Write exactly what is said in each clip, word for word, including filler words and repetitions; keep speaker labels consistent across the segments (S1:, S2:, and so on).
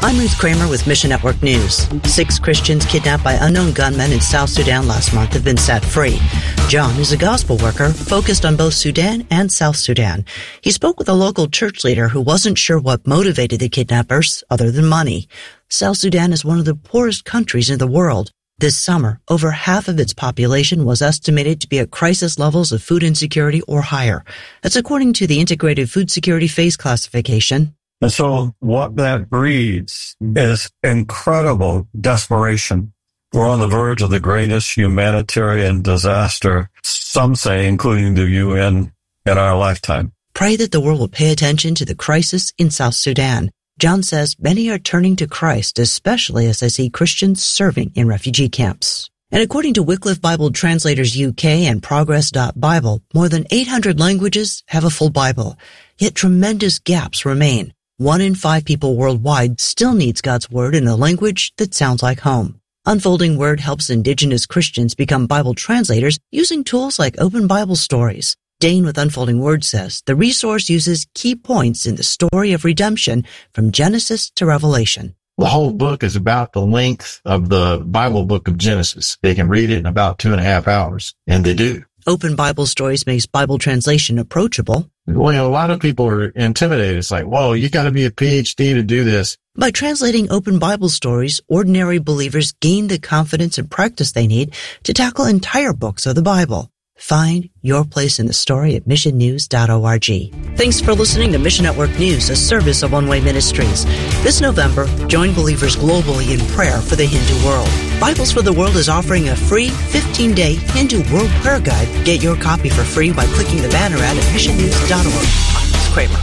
S1: I'm Ruth Kramer with Mission Network News. Six Christians kidnapped by unknown gunmen in South Sudan last month have been set free. John is a gospel worker focused on both Sudan and South Sudan. He spoke with a local church leader who wasn't sure what motivated the kidnappers other than money. South Sudan is one of the poorest countries in the world. This summer, over half of its population was estimated to be at crisis levels of food insecurity or higher. That's according to the Integrated Food Security Phase Classification.
S2: And so what that breeds is incredible desperation. We're on the verge of the greatest humanitarian disaster, some say, including the U N, in our lifetime.
S1: Pray that the world will pay attention to the crisis in South Sudan. John says many are turning to Christ, especially as they see Christians serving in refugee camps. And according to Wycliffe Bible Translators U K and Progress dot Bible, more than eight hundred languages have a full Bible. Yet tremendous gaps remain. One in five people worldwide still needs God's Word in a language that sounds like home. Unfolding Word helps Indigenous Christians become Bible translators using tools like Open Bible Stories. Dane with Unfolding Word says the resource uses key points in the story of redemption from Genesis to Revelation.
S3: The whole book is about the length of the Bible book of Genesis. They can read it in about two and a half hours, and they do.
S1: Open Bible Stories makes Bible translation approachable.
S3: Well, a lot of people are intimidated. It's like, whoa, you got to be a P H D to do this.
S1: By translating Open Bible Stories, ordinary believers gain the confidence and practice they need to tackle entire books of the Bible. Find your place in the story at mission news dot org. Thanks for listening to Mission Network News, a service of One Way Ministries. This November, join believers globally in prayer for the Hindu world. Bibles for the World is offering a free fifteen-day Hindu World Prayer Guide. Get your copy for free by clicking the banner ad at mission news dot org. I'm Ruth Kramer.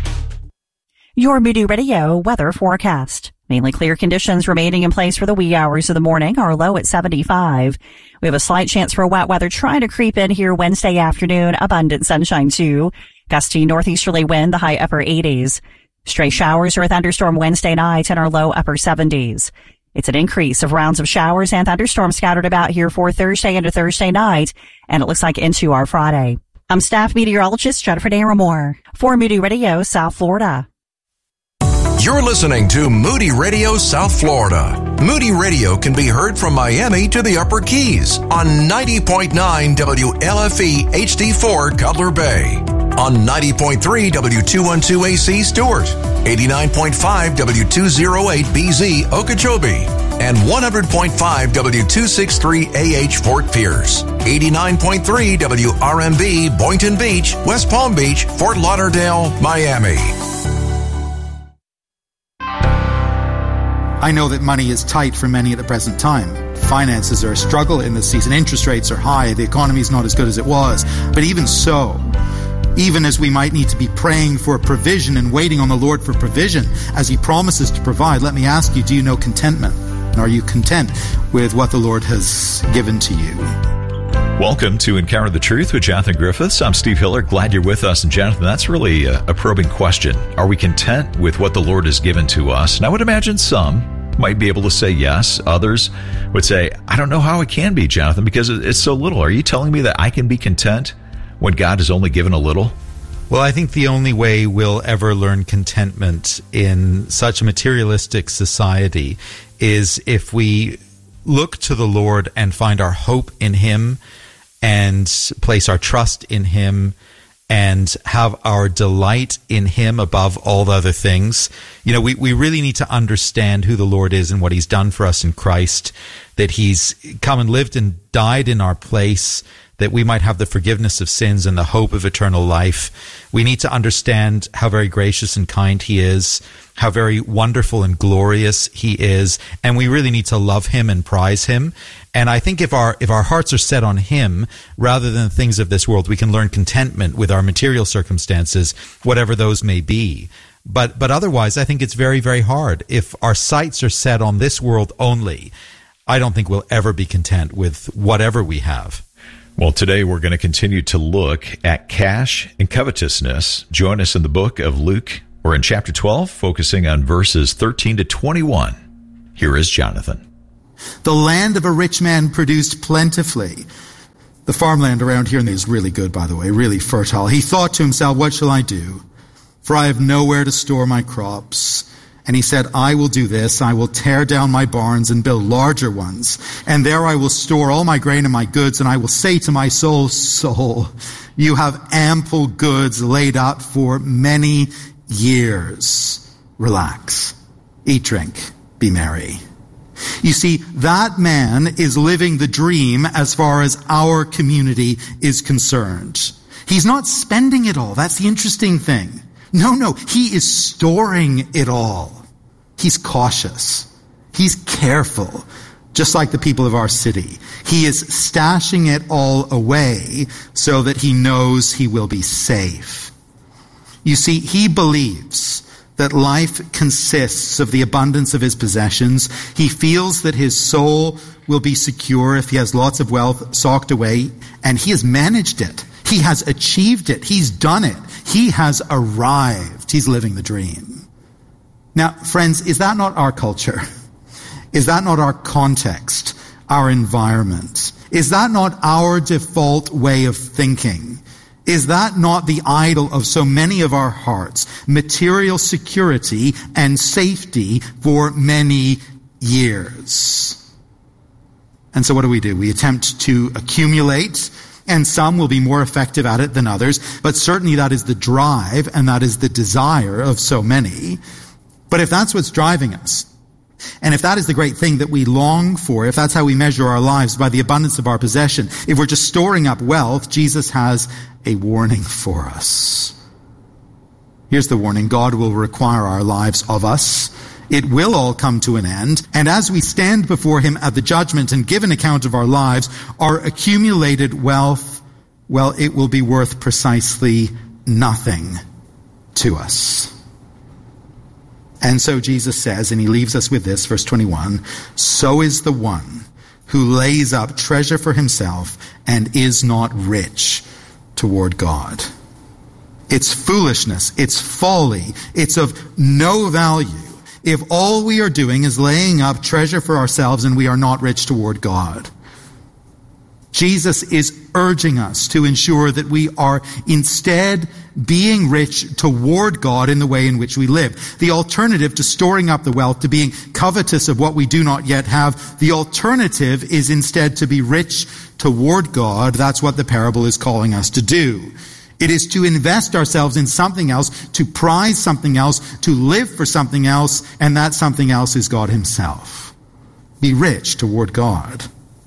S4: Your Moody Radio weather forecast. Mainly clear conditions remaining in place for the wee hours of the morning. Our low at seventy-five. We have a slight chance for wet weather trying to creep in here Wednesday afternoon. Abundant sunshine too. Gusty northeasterly wind, the high upper eighties. Stray showers or a thunderstorm Wednesday night and our low upper seventies. It's an increase of rounds of showers and thunderstorms scattered about here for Thursday into Thursday night, and it looks like into our Friday. I'm staff meteorologist Jennifer Naramore for Moody Radio, South Florida.
S5: You're listening to Moody Radio South Florida. Moody Radio can be heard from Miami to the Upper Keys on ninety point nine W L F E H D four Cutler Bay, on ninety point three W two twelve A C Stewart, eighty-nine point five W two oh eight B Z Okeechobee, and one hundred point five W two sixty-three A H Fort Pierce, eighty-nine point three W R M B Boynton Beach, West Palm Beach, Fort Lauderdale, Miami.
S6: I know that money is tight for many at the present time. Finances are a struggle in this season. Interest rates are high. The economy is not as good as it was. But even so, even as we might need to be praying for provision and waiting on the Lord for provision as He promises to provide, let me ask you, do you know contentment? Are you content with what the Lord has given to you?
S7: Welcome to Encounter the Truth with Jonathan Griffiths. I'm Steve Hiller. Glad you're with us. And Jonathan, that's really a, a probing question. Are we content with what the Lord has given to us? And I would imagine some might be able to say yes. Others would say, I don't know how it can be, Jonathan, because it's so little. Are you telling me that I can be content when God has only given a little?
S8: Well, I think the only way we'll ever learn contentment in such a materialistic society is if we look to the Lord and find our hope in Him and place our trust in Him and have our delight in Him above all the other things. You know, we, we really need to understand who the Lord is and what He's done for us in Christ, that He's come and lived and died in our place, that we might have the forgiveness of sins and the hope of eternal life. We need to understand how very gracious and kind He is, how very wonderful and glorious He is, and we really need to love Him and prize Him. And I think if our if our hearts are set on Him rather than things of this world, we can learn contentment with our material circumstances, whatever those may be. But but otherwise, I think it's very, very hard. If our sights are set on this world only, I don't think we'll ever be content with whatever we have.
S7: Well, today we're going to continue to look at cash and covetousness. Join us in the book of Luke. We're in chapter twelve, focusing on verses thirteen to twenty-one. Here is Jonathan.
S6: The land of a rich man produced plentifully. The farmland around here is really good, by the way, really fertile. He thought to himself, what shall I do? For I have nowhere to store my crops. And he said, I will do this. I will tear down my barns and build larger ones. And there I will store all my grain and my goods. And I will say to my soul, soul, you have ample goods laid up for many years. Relax. Eat, drink, be merry. You see, that man is living the dream as far as our community is concerned. He's not spending it all. That's the interesting thing. No, no, he is storing it all. He's cautious. He's careful, just like the people of our city. He is stashing it all away so that he knows he will be safe. You see, he believes that life consists of the abundance of his possessions. He feels that his soul will be secure if he has lots of wealth socked away, and he has managed it. He has achieved it. He's done it. He has arrived. He's living the dream. Now, friends, is that not our culture? Is that not our context, our environment? Is that not our default way of thinking? Is that not the idol of so many of our hearts? Material security and safety for many years. And so what do we do? We attempt to accumulate, and some will be more effective at it than others, but certainly that is the drive and that is the desire of so many. But if that's what's driving us, and if that is the great thing that we long for, if that's how we measure our lives by the abundance of our possession, if we're just storing up wealth, Jesus has a warning for us. Here's the warning. God will require our lives of us. It will all come to an end. And as we stand before him at the judgment and give an account of our lives, our accumulated wealth, well, it will be worth precisely nothing to us. And so Jesus says, and he leaves us with this, verse twenty-one, so is the one who lays up treasure for himself and is not rich toward God. It's foolishness, it's folly, it's of no value if all we are doing is laying up treasure for ourselves and we are not rich toward God. Jesus is urging us to ensure that we are instead being rich toward God in the way in which we live. The alternative to storing up the wealth, to being covetous of what we do not yet have, the alternative is instead to be rich toward God. That's what the parable is calling us to do. It is to invest ourselves in something else, to prize something else, to live for something else, and that something else is God himself. Be rich toward God.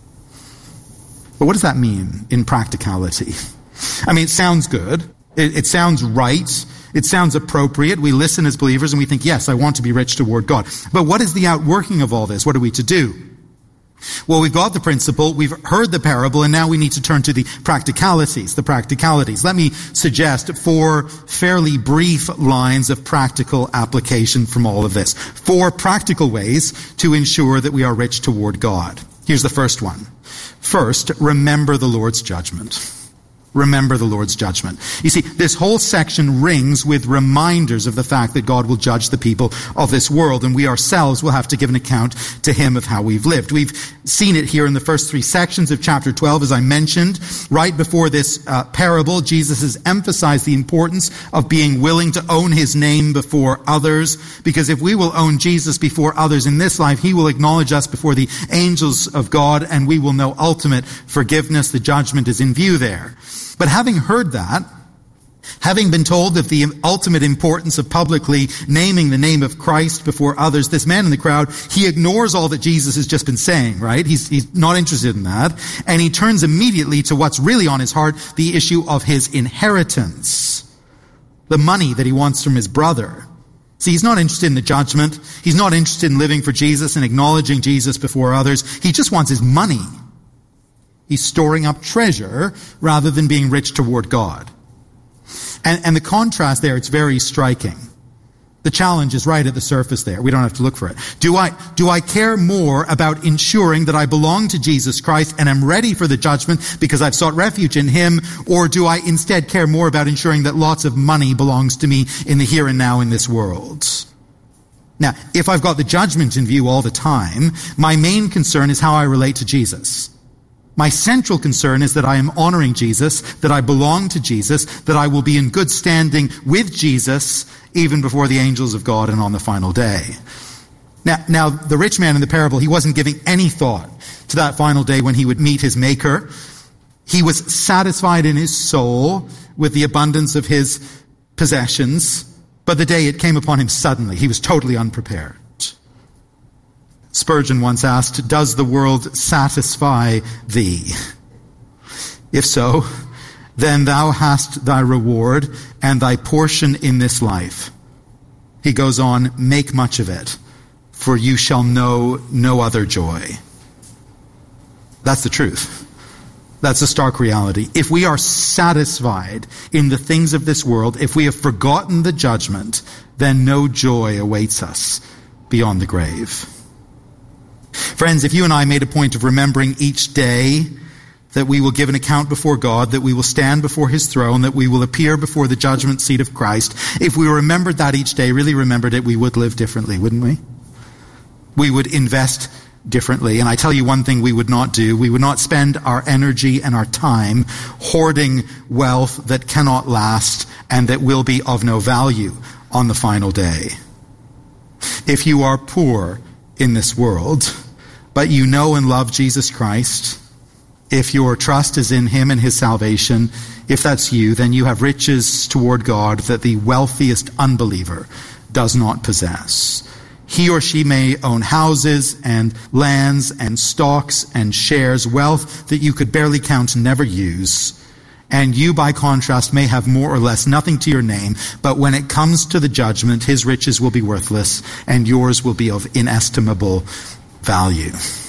S6: But what does that mean in practicality? I mean, it sounds good. It, it sounds right. It sounds appropriate. We listen as believers and we think, yes, I want to be rich toward God. But what is the outworking of all this? What are we to do? Well, we've got the principle, we've heard the parable, and now we need to turn to the practicalities, the practicalities. Let me suggest four fairly brief lines of practical application from all of this. Four practical ways to ensure that we are rich toward God. Here's the first one. First, remember the Lord's judgment. Remember the Lord's judgment. You see, this whole section rings with reminders of the fact that God will judge the people of this world, and we ourselves will have to give an account to him of how we've lived. We've seen it here in the first three sections of chapter twelve, as I mentioned. Right before this uh, parable, Jesus has emphasized the importance of being willing to own his name before others, because if we will own Jesus before others in this life, he will acknowledge us before the angels of God, and we will know ultimate forgiveness. The judgment is in view there. But having heard that, having been told of the ultimate importance of publicly naming the name of Christ before others, this man in the crowd, he ignores all that Jesus has just been saying, right? He's, he's not interested in that. And he turns immediately to what's really on his heart, the issue of his inheritance, the money that he wants from his brother. See, he's not interested in the judgment. He's not interested in living for Jesus and acknowledging Jesus before others. He just wants his money. He's storing up treasure rather than being rich toward God. And, and the contrast there, it's very striking. The challenge is right at the surface there. We don't have to look for it. Do I, do I care more about ensuring that I belong to Jesus Christ and am ready for the judgment because I've sought refuge in him? Or do I instead care more about ensuring that lots of money belongs to me in the here and now in this world? Now, if I've got the judgment in view all the time, my main concern is how I relate to Jesus. My central concern is that I am honoring Jesus, that I belong to Jesus, that I will be in good standing with Jesus even before the angels of God and on the final day. Now, now, the rich man in the parable, he wasn't giving any thought to that final day when he would meet his maker. He was satisfied in his soul with the abundance of his possessions, but the day it came upon him suddenly. He was totally unprepared. Spurgeon once asked, "Does the world satisfy thee? If so, then thou hast thy reward and thy portion in this life." He goes on, "Make much of it, for you shall know no other joy." That's the truth. That's a stark reality. If we are satisfied in the things of this world, if we have forgotten the judgment, then no joy awaits us beyond the grave. Friends, if you and I made a point of remembering each day that we will give an account before God, that we will stand before his throne, that we will appear before the judgment seat of Christ, if we remembered that each day, really remembered it, we would live differently, wouldn't we? We would invest differently. And I tell you one thing we would not do. We would not spend our energy and our time hoarding wealth that cannot last and that will be of no value on the final day. If you are poor in this world, but you know and love Jesus Christ, if your trust is in him and his salvation, if that's you, then you have riches toward God that the wealthiest unbeliever does not possess. He or she may own houses and lands and stocks and shares, wealth that you could barely count and never use. And you, by contrast, may have more or less, nothing to your name, but when it comes to the judgment, his riches will be worthless and yours will be of inestimable value.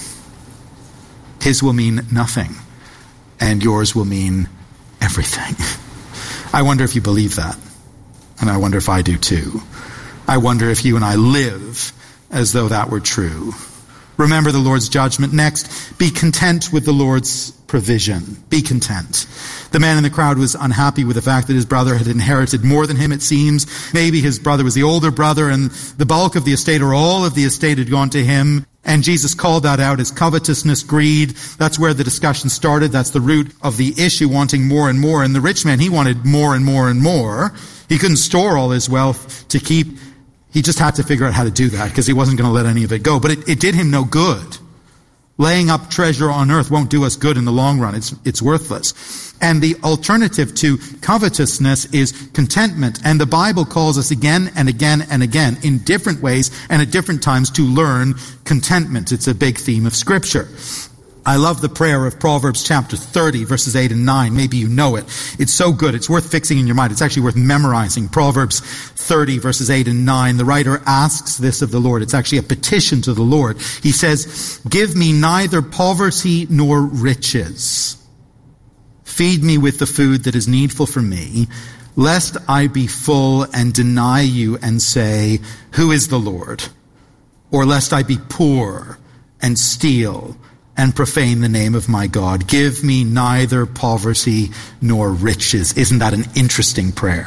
S6: His will mean nothing and yours will mean everything. I wonder if you believe that. And I wonder if I do too. I wonder if you and I live as though that were true. Remember the Lord's judgment. Next, be content with the Lord's provision. Be content. The man in the crowd was unhappy with the fact that his brother had inherited more than him, it seems. Maybe his brother was the older brother and the bulk of the estate or all of the estate had gone to him. And Jesus called that out as covetousness, greed. That's where the discussion started. That's the root of the issue, wanting more and more. And the rich man, he wanted more and more and more. He couldn't store all his wealth to keep. He just had to figure out how to do that because he wasn't going to let any of it go. But it, it did him no good. Laying up treasure on earth won't do us good in the long run. It's, it's worthless. And the alternative to covetousness is contentment. And the Bible calls us again and again and again in different ways and at different times to learn contentment. It's a big theme of Scripture. I love the prayer of Proverbs chapter thirty, verses eight and nine. Maybe you know it. It's so good. It's worth fixing in your mind. It's actually worth memorizing. Proverbs thirty, verses eight and nine. The writer asks this of the Lord. It's actually a petition to the Lord. He says, "Give me neither poverty nor riches. Feed me with the food that is needful for me, lest I be full and deny you and say, 'Who is the Lord?' Or lest I be poor and steal and profane the name of my God. Give me neither poverty nor riches." Isn't that an interesting prayer?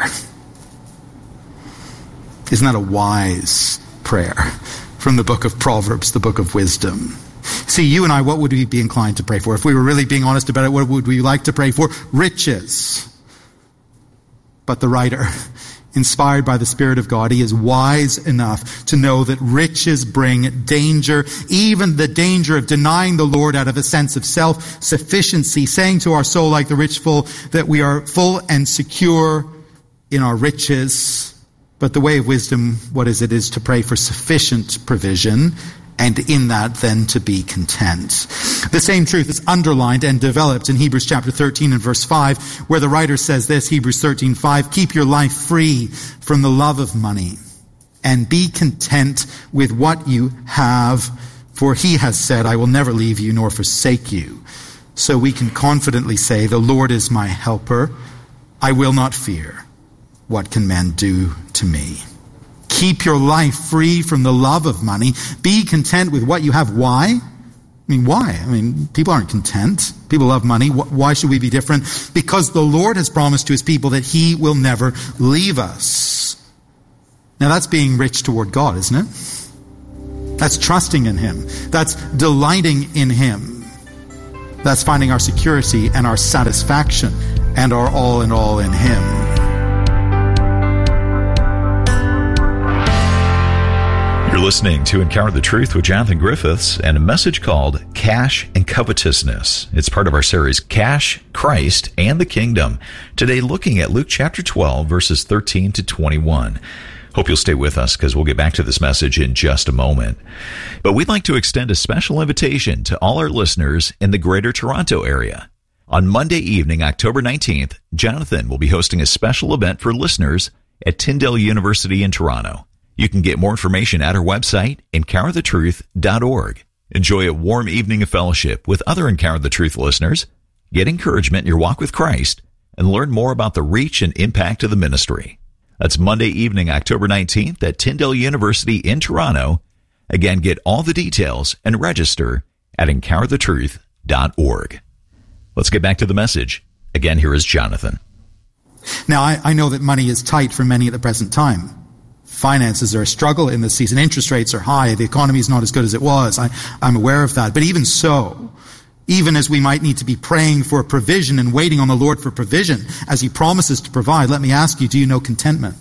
S6: Isn't that a wise prayer from the book of Proverbs, the book of wisdom? See, you and I, what would we be inclined to pray for? If we were really being honest about it, what would we like to pray for? Riches. But the writer, inspired by the Spirit of God, he is wise enough to know that riches bring danger, even the danger of denying the Lord out of a sense of self-sufficiency, saying to our soul like the rich fool that we are full and secure in our riches. But the way of wisdom, what is it, is to pray for sufficient provision, and in that then to be content. The same truth is underlined and developed in Hebrews chapter thirteen and verse five, where the writer says this, Hebrews thirteen five, "Keep your life free from the love of money, and be content with what you have, for he has said, 'I will never leave you nor forsake you.'" So we can confidently say, "The Lord is my helper. I will not fear. What can man do to me?" Keep your life free from the love of money. Be content with what you have. Why? I mean, why? I mean, people aren't content. People love money. Why should we be different? Because the Lord has promised to his people that he will never leave us. Now that's being rich toward God, isn't it? That's trusting in him. That's delighting in him. That's finding our security and our satisfaction and our all in all in him.
S7: You're listening to Encounter the Truth with Jonathan Griffiths and a message called Cash and Covetousness. It's part of our series, Cash, Christ, and the Kingdom. Today, looking at Luke chapter twelve, verses thirteen to twenty-one. Hope you'll stay with us because we'll get back to this message in just a moment. But we'd like to extend a special invitation to all our listeners in the Greater Toronto area. On Monday evening, October nineteenth, Jonathan will be hosting a special event for listeners at Tyndale University in Toronto. You can get more information at our website, encounter the truth dot org. Enjoy a warm evening of fellowship with other Encounter the Truth listeners, get encouragement in your walk with Christ, and learn more about the reach and impact of the ministry. That's Monday evening, October nineteenth at Tyndale University in Toronto. Again, get all the details and register at encounter the truth dot org. Let's get back to the message. Again, here is Jonathan.
S6: Now, I, I know that money is tight for many at the present time. Finances are a struggle in this season. Interest rates are high. The economy is not as good as it was. I, I'm aware of that. But even so, even as we might need to be praying for provision and waiting on the Lord for provision, as He promises to provide, let me ask you, do you know contentment?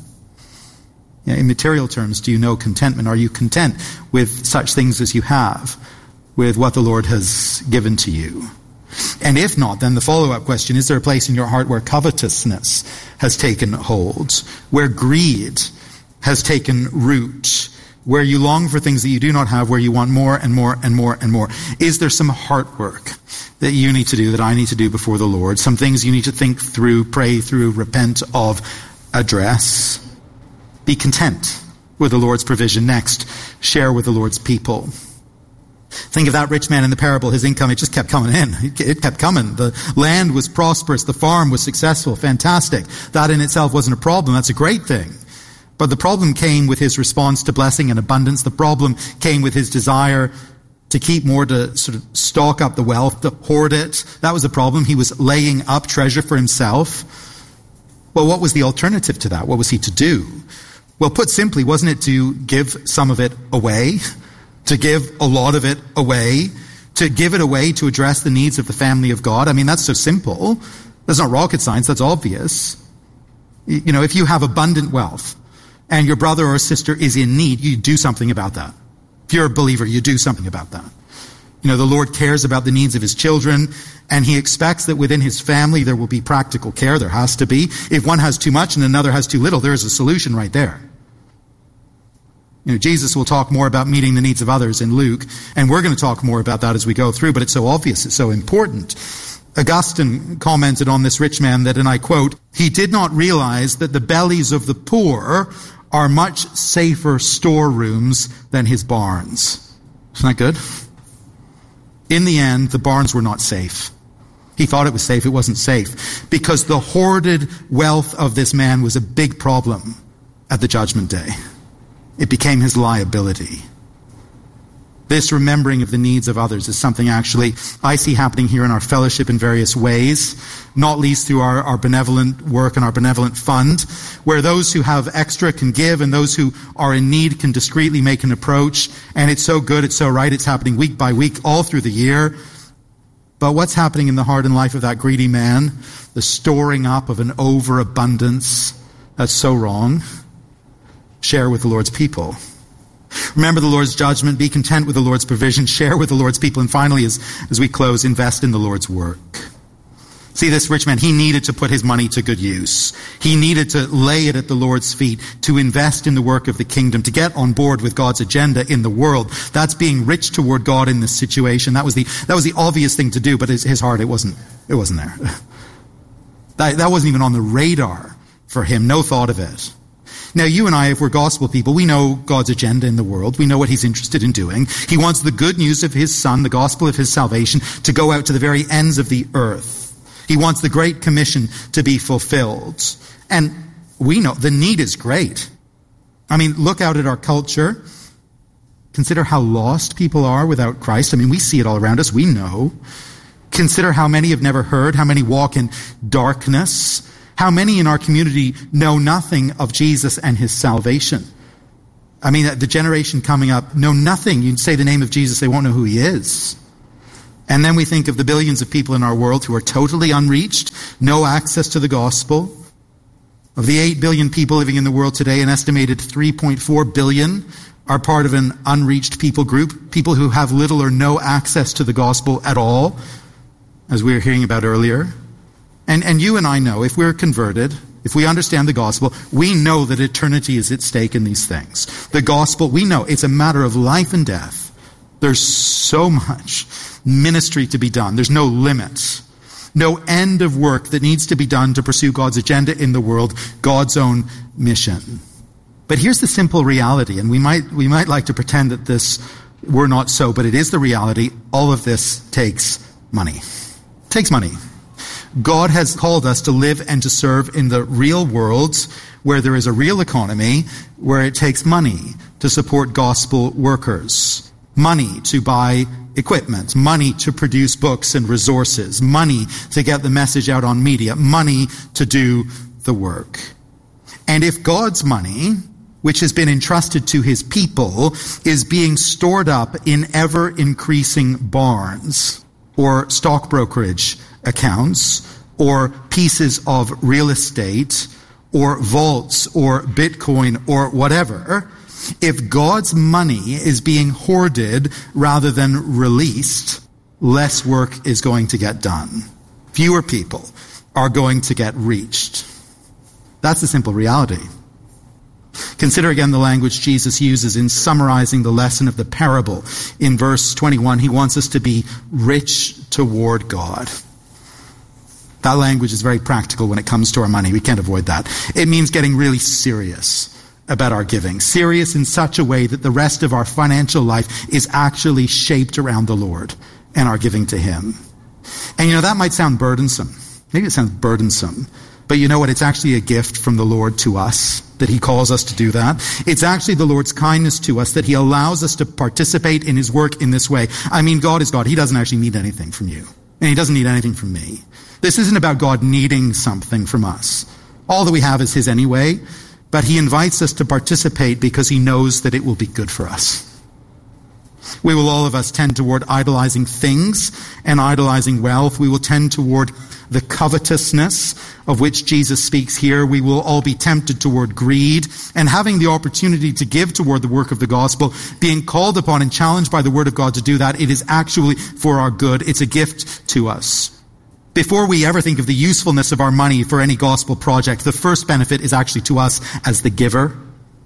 S6: Yeah, in material terms, do you know contentment? Are you content with such things as you have, with what the Lord has given to you? And if not, then the follow-up question, is there a place in your heart where covetousness has taken hold, where greed has taken root, where you long for things that you do not have, where you want more and more and more and more? Is there some heart work that you need to do, that I need to do before the Lord? Some things you need to think through, pray through, repent of, address? Be content with the Lord's provision. Next, share with the Lord's people. Think of that rich man in the parable. His income, it just kept coming in. It kept coming. The land was prosperous. The farm was successful. Fantastic. That in itself wasn't a problem. That's a great thing. But the problem came with his response to blessing and abundance. The problem came with his desire to keep more, to sort of stock up the wealth, to hoard it. That was the problem. He was laying up treasure for himself. Well, what was the alternative to that? What was he to do? Well, put simply, wasn't it to give some of it away? To give a lot of it away? To give it away to address the needs of the family of God? I mean, that's so simple. That's not rocket science. That's obvious. You know, if you have abundant wealth, and your brother or sister is in need, you do something about that. If you're a believer, you do something about that. You know, the Lord cares about the needs of His children, and He expects that within His family there will be practical care. There has to be. If one has too much and another has too little, there is a solution right there. You know, Jesus will talk more about meeting the needs of others in Luke, and we're going to talk more about that as we go through, but it's so obvious, it's so important. Augustine commented on this rich man that, and I quote, "He did not realize that the bellies of the poor are much safer storerooms than his barns." Isn't that good? In the end, the barns were not safe. He thought it was safe. It wasn't safe. Because the hoarded wealth of this man was a big problem at the judgment day. It became his liability. This remembering of the needs of others is something actually I see happening here in our fellowship in various ways, not least through our, our benevolent work and our benevolent fund, where those who have extra can give and those who are in need can discreetly make an approach. And it's so good, it's so right, it's happening week by week, all through the year. But what's happening in the heart and life of that greedy man? The storing up of an overabundance. That's so wrong. Share with the Lord's people. Remember the Lord's judgment. Be content with the Lord's provision. Share with the Lord's people. And finally, as, as we close, invest in the Lord's work. See, this rich man, he needed to put his money to good use. He needed to lay it at the Lord's feet, to invest in the work of the kingdom, to get on board with God's agenda in the world. That's being rich toward God in this situation. That was the, that was the obvious thing to do, but his, his heart, it wasn't, it wasn't there. That, that wasn't even on the radar for him. No thought of it. Now, you and I, if we're gospel people, we know God's agenda in the world. We know what He's interested in doing. He wants the good news of His Son, the gospel of His salvation, to go out to the very ends of the earth. He wants the Great Commission to be fulfilled. And we know the need is great. I mean, look out at our culture. Consider how lost people are without Christ. I mean, we see it all around us. We know. Consider how many have never heard, how many walk in darkness. How many in our community know nothing of Jesus and His salvation? I mean, the generation coming up know nothing. You say the name of Jesus, they won't know who He is. And then we think of the billions of people in our world who are totally unreached, no access to the gospel. Of the eight billion people living in the world today, an estimated three point four billion are part of an unreached people group, people who have little or no access to the gospel at all, as we were hearing about earlier. And, and you and I know, if we're converted, if we understand the gospel, we know that eternity is at stake in these things. The gospel, we know it's a matter of life and death. There's so much ministry to be done. There's no limits, no end of work that needs to be done to pursue God's agenda in the world, God's own mission. But here's the simple reality, and we might we might like to pretend that this were not so, but it is the reality. All of this takes money. It takes money. God has called us to live and to serve in the real world where there is a real economy, where it takes money to support gospel workers, money to buy equipment, money to produce books and resources, money to get the message out on media, money to do the work. And if God's money, which has been entrusted to his people, is being stored up in ever-increasing barns or stock brokerage accounts or pieces of real estate or vaults or Bitcoin or whatever, if God's money is being hoarded rather than released, less work is going to get done. Fewer people are going to get reached. That's the simple reality. Consider again the language Jesus uses in summarizing the lesson of the parable. In verse twenty-one, he wants us to be rich toward God. That language is very practical when it comes to our money. We can't avoid that. It means getting really serious about our giving. Serious in such a way that the rest of our financial life is actually shaped around the Lord and our giving to him. And you know, that might sound burdensome. Maybe it sounds burdensome. But you know what? It's actually a gift from the Lord to us that he calls us to do that. It's actually the Lord's kindness to us that he allows us to participate in his work in this way. I mean, God is God. He doesn't actually need anything from you. And he doesn't need anything from me. This isn't about God needing something from us. All that we have is his anyway. But he invites us to participate because he knows that it will be good for us. We will, all of us, tend toward idolizing things and idolizing wealth. We will tend toward the covetousness of which Jesus speaks here. We will all be tempted toward greed, and having the opportunity to give toward the work of the gospel, being called upon and challenged by the word of God to do that, it is actually for our good. It's a gift to us. Before we ever think of the usefulness of our money for any gospel project, the first benefit is actually to us as the giver.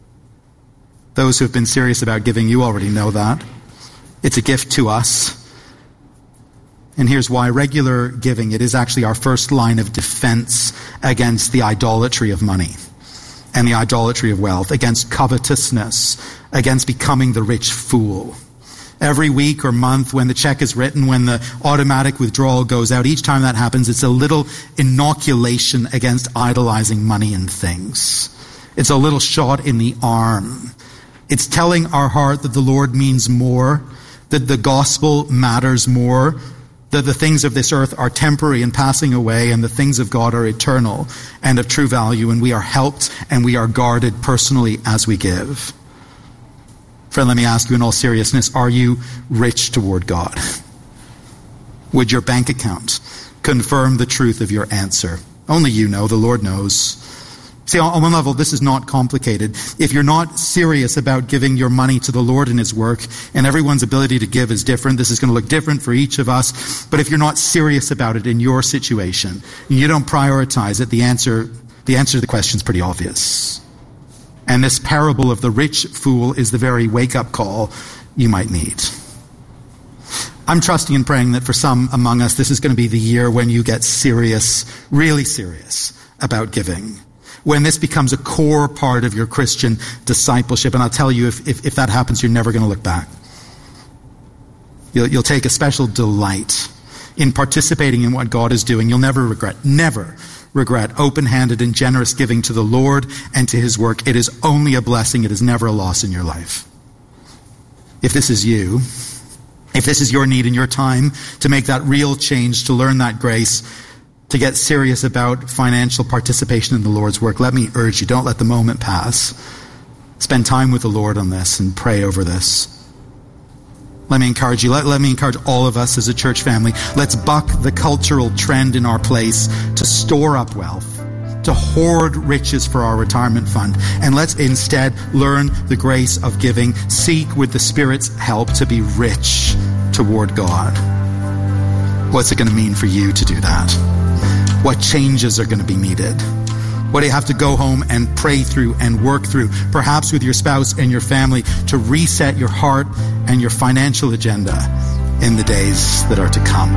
S6: Those who have been serious about giving, you already know that. It's a gift to us. And here's why. Regular giving, it is actually our first line of defense against the idolatry of money and the idolatry of wealth, against covetousness, against becoming the rich fool. Every week or month when the check is written, when the automatic withdrawal goes out, each time that happens, it's a little inoculation against idolizing money and things. It's a little shot in the arm. It's telling our heart that the Lord means more, that the gospel matters more, that the things of this earth are temporary and passing away, and the things of God are eternal and of true value, and we are helped and we are guarded personally as we give. Friend, let me ask you in all seriousness, are you rich toward God? Would your bank account confirm the truth of your answer? Only you know, the Lord knows. See, on one level, this is not complicated. If you're not serious about giving your money to the Lord and his work, and everyone's ability to give is different, this is going to look different for each of us. But if you're not serious about it in your situation, and you don't prioritize it, the answer, the answer to the question is pretty obvious. And this parable of the rich fool is the very wake-up call you might need. I'm trusting and praying that for some among us, this is going to be the year when you get serious, really serious about giving. When this becomes a core part of your Christian discipleship. And I'll tell you, if, if, if that happens, you're never going to look back. You'll, you'll take a special delight in participating in what God is doing. You'll never regret, never regret open-handed and generous giving to the Lord and to his work. It is only a blessing. It is never a loss in your life. If this is you, if this is your need in your time to make that real change, to learn that grace, to get serious about financial participation in the Lord's work, let me urge you, don't let the moment pass. Spend time with the Lord on this and pray over this. Let me encourage you, let, let me encourage all of us as a church family. Let's buck the cultural trend in our place to store up wealth, to hoard riches for our retirement fund. And let's instead learn the grace of giving, seek with the Spirit's help to be rich toward God. What's it going to mean for you to do that? What changes are going to be needed? What do you have to go home and pray through and work through, perhaps with your spouse and your family, to reset your heart and your financial agenda in the days that are to come?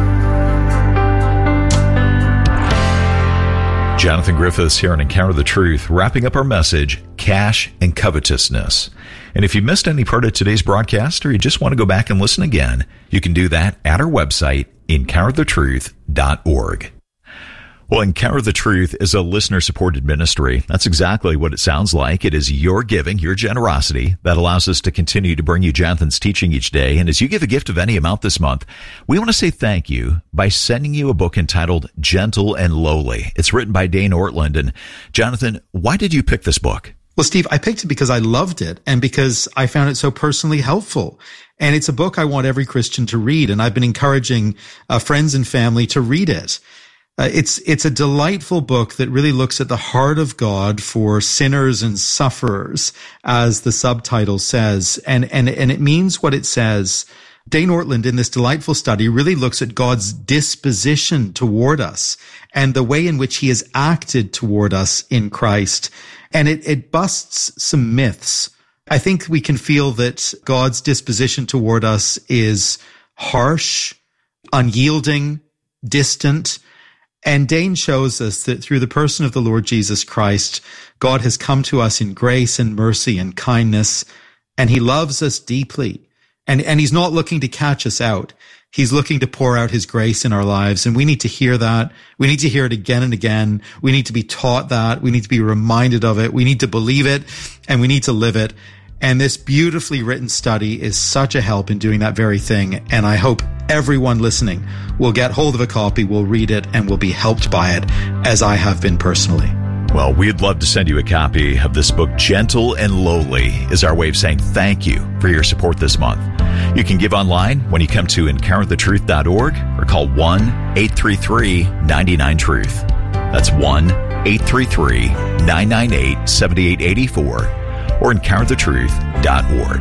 S7: Jonathan Griffiths here on Encounter the Truth, wrapping up our message, Cash and Covetousness. And if you missed any part of today's broadcast, or you just want to go back and listen again, you can do that at our website, encounter the truth dot org. Well, Encounter the Truth is a listener-supported ministry. That's exactly what it sounds like. It is your giving, your generosity, that allows us to continue to bring you Jonathan's teaching each day. And as you give a gift of any amount this month, we want to say thank you by sending you a book entitled Gentle and Lowly. It's written by Dane Ortland. And Jonathan, why did you pick this book?
S6: Well, Steve, I picked it because I loved it and because I found it so personally helpful. And it's a book I want every Christian to read. And I've been encouraging uh, friends and family to read it. Uh, it's it's a delightful book that really looks at the heart of God for sinners and sufferers, as the subtitle says, and and and it means what it says. Dane Ortland, in this delightful study, really looks at God's disposition toward us and the way in which he has acted toward us in Christ, and it it busts some myths. I think we can feel that God's disposition toward us is harsh, unyielding, distant. And Dane shows us that through the person of the Lord Jesus Christ, God has come to us in grace and mercy and kindness, and he loves us deeply. And, and he's not looking to catch us out. He's looking to pour out his grace in our lives. And we need to hear that. We need to hear it again and again. We need to be taught that. We need to be reminded of it. We need to believe it, and we need to live it. And this beautifully written study is such a help in doing that very thing. And I hope everyone listening will get hold of a copy, will read it, and will be helped by it, as I have been personally.
S7: Well, we'd love to send you a copy of this book. Gentle and Lowly is our way of saying thank you for your support this month. You can give online when you come to encounter the truth dot org or call one eight three three nine nine truth. That's one eight three three nine nine eight seven eight eight four. or encounter the truth dot org.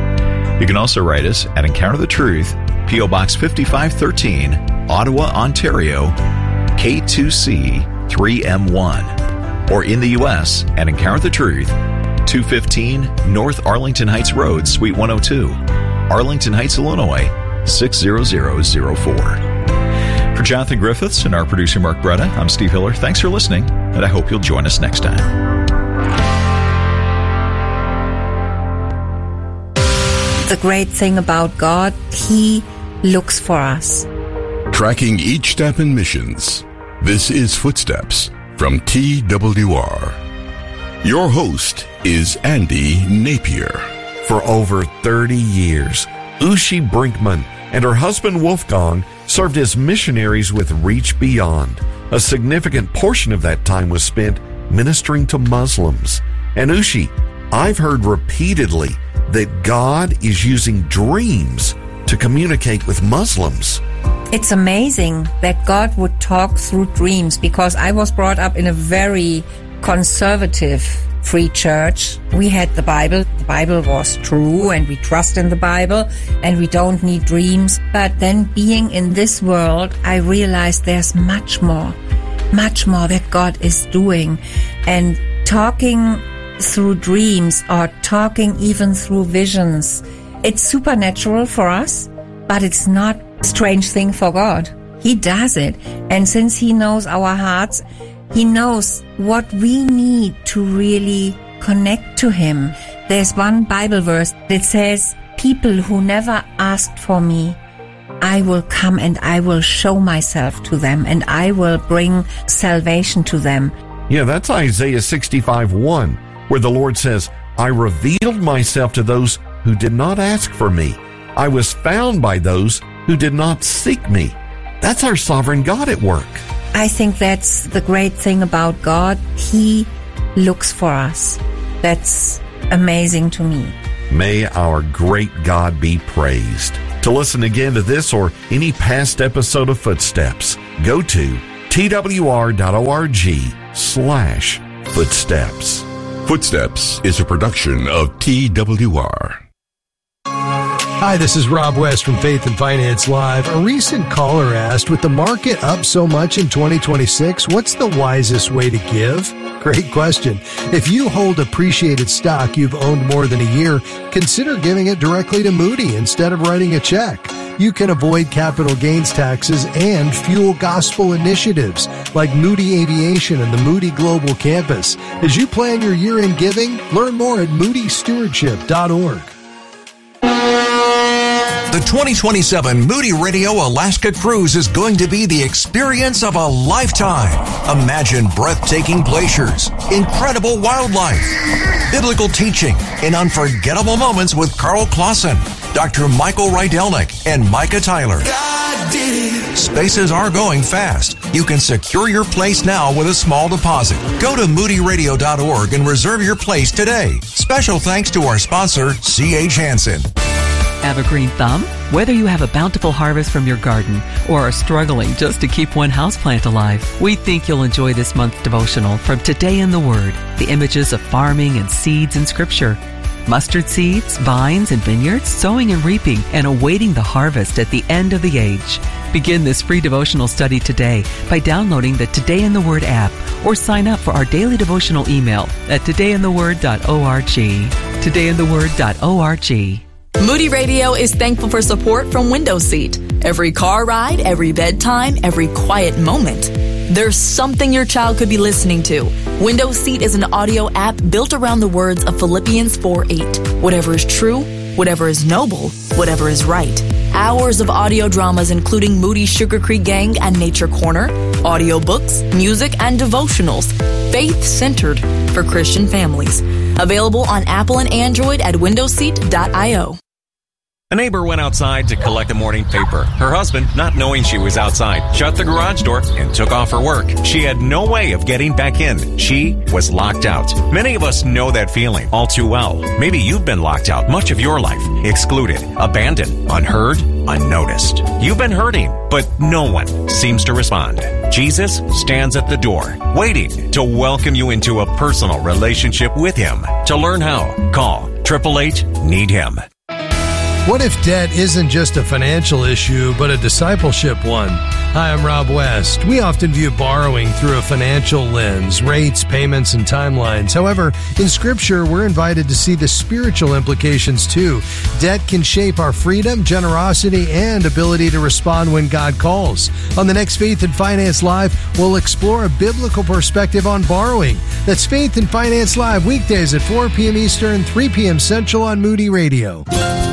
S7: You can also write us at Encounter the Truth, P O Box fifty-five thirteen, Ottawa, Ontario, K two C three M one, or in the U S at Encounter the Truth, two fifteen North Arlington Heights Road, Suite one oh two, Arlington Heights, Illinois, six zero zero zero four. For Jonathan Griffiths and our producer Mark Bretta, I'm Steve Hiller. Thanks for listening, and I hope you'll join us next time.
S9: The great thing about God, he looks for us.
S10: Tracking each step in missions. This is Footsteps from T W R. Your host is Andy Napier.
S11: For over thirty years, Ushi Brinkman and her husband Wolfgang served as missionaries with Reach Beyond. A significant portion of that time was spent ministering to Muslims. And Ushi, I've heard repeatedly that God is using dreams to communicate with Muslims.
S9: It's amazing that God would talk through dreams, because I was brought up in a very conservative free church. We had the Bible. The Bible was true, and we trust in the Bible, and we don't need dreams. But then being in this world, I realized there's much more, much more that God is doing. And talking through dreams, or talking even through visions, it's supernatural for us, but it's not a strange thing for God. He does it. And since he knows our hearts, he knows what we need to really connect to him. There's one Bible verse that says, people who never asked for me, I will come and I will show myself to them, and I will bring salvation to them.
S11: Yeah, that's Isaiah sixty-five one, where the Lord says, I revealed myself to those who did not ask for me. I was found by those who did not seek me. That's our sovereign God at work.
S9: I think that's the great thing about God. He looks for us. That's amazing to me.
S11: May our great God be praised. To listen again to this or any past episode of Footsteps, go to T W R dot org slash footsteps.
S10: Footsteps is a production of T W R.
S12: Hi, this is Rob West from Faith and Finance Live. A recent caller asked, with the market up so much in twenty twenty-six, what's the wisest way to give? Great question. If you hold appreciated stock you've owned more than a year, consider giving it directly to Moody instead of writing a check. You can avoid capital gains taxes and fuel gospel initiatives like Moody Aviation and the Moody Global Campus. As you plan your year-end giving, learn more at moody stewardship dot org.
S5: The twenty twenty-seven Moody Radio Alaska Cruise is going to be the experience of a lifetime. Imagine breathtaking glaciers, incredible wildlife, biblical teaching, and unforgettable moments with Carl Clausen, Doctor Michael Rydelnik, and Micah Tyler. Spaces are going fast. You can secure your place now with a small deposit. Go to moody radio dot org and reserve your place today. Special thanks to our sponsor, C H Hansen.
S13: Have a green thumb? Whether you have a bountiful harvest from your garden or are struggling just to keep one houseplant alive, we think you'll enjoy this month's devotional from Today in the Word, the images of farming and seeds in Scripture. Mustard seeds, vines, and vineyards, sowing and reaping, and awaiting the harvest at the end of the age. Begin this free devotional study today by downloading the Today in the Word app or sign up for our daily devotional email at today in the word dot org. today in the word dot org.
S14: Moody Radio is thankful for support from Window Seat. Every car ride, every bedtime, every quiet moment. There's something your child could be listening to. Window Seat is an audio app built around the words of Philippians four eight. Whatever is true, whatever is noble, whatever is right. Hours of audio dramas including Moody Sugar Creek Gang and Nature Corner, audiobooks, music, and devotionals. Faith-centered for Christian families. Available on Apple and Android at window seat dot io.
S15: A neighbor went outside to collect the morning paper. Her husband, not knowing she was outside, shut the garage door and took off her work. She had no way of getting back in. She was locked out. Many of us know that feeling all too well. Maybe you've been locked out much of your life, excluded, abandoned, unheard, unnoticed. You've been hurting, but no one seems to respond. Jesus stands at the door, waiting to welcome you into a personal relationship with Him. To learn how, call eight eight eight, need him.
S12: What if debt isn't just a financial issue, but a discipleship one? Hi, I'm Rob West. We often view borrowing through a financial lens, rates, payments, and timelines. However, in Scripture, we're invited to see the spiritual implications too. Debt can shape our freedom, generosity, and ability to respond when God calls. On the next Faith and Finance Live, we'll explore a biblical perspective on borrowing. That's Faith and Finance Live, weekdays at four p.m. Eastern, three p.m. Central on Moody Radio.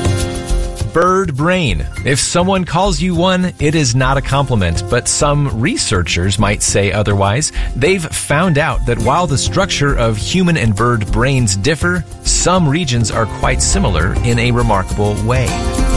S16: Bird brain. If someone calls you one, it is not a compliment, but some researchers might say otherwise. They've found out that while the structure of human and bird brains differ, some regions are quite similar in a remarkable way.